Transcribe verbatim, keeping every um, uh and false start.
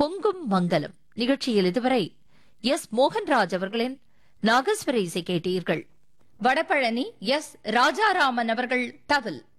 பொங்கும் மங்கலம் நிகழ்ச்சியில் இதுவரை எஸ் மோகன்ராஜ் அவர்களின் நாகஸ்வர இசை கேட்டீர்கள். வடபழனி எஸ் ராஜாராமன் அவர்கள் தவில்.